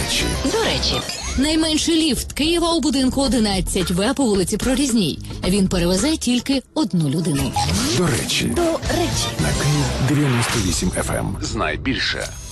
До речі. Найменший ліфт Києва у будинку 11В по вулиці Прорізній. Він перевезе тільки одну людину. До речі. До речі. На Київ 98 FM. Знай більше.